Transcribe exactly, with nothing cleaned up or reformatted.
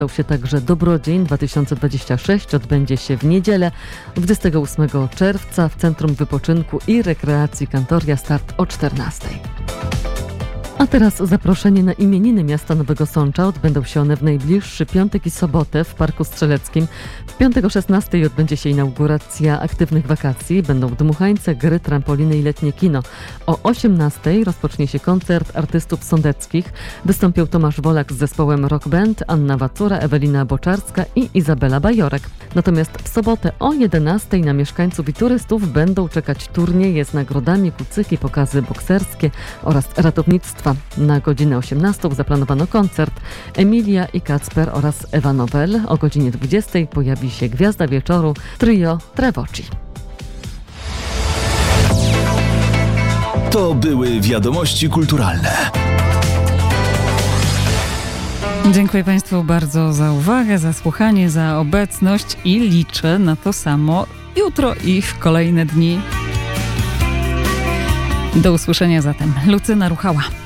się także Dobrodzień dwa tysiące dwudziesty szósty. Odbędzie się w niedzielę dwudziestego ósmego czerwca w Centrum Wypoczynku i Rekreacji Kantoria. Start o czternastej. A teraz zaproszenie na imieniny miasta Nowego Sącza. Odbędą się one w najbliższy piątek i sobotę w Parku Strzeleckim. W piątek o szesnastej odbędzie się inauguracja aktywnych wakacji. Będą dmuchańce, gry, trampoliny i letnie kino. O osiemnastej rozpocznie się koncert artystów sądeckich. Wystąpią Tomasz Wolak z zespołem Rock Band, Anna Wacura, Ewelina Boczarska i Izabela Bajorek. Natomiast w sobotę o jedenastej na mieszkańców i turystów będą czekać turnieje z nagrodami, kucyki, pokazy bokserskie oraz ratownictwa. Na godzinę osiemnastą zaplanowano koncert Emilia i Kacper oraz Ewa Nowel. O godzinie dwudziestej pojawi się gwiazda wieczoru trio Trevoci. To były wiadomości kulturalne. Dziękuję Państwu bardzo za uwagę, za słuchanie, za obecność i liczę na to samo jutro i w kolejne dni. Do usłyszenia zatem. Lucyna Ruchała.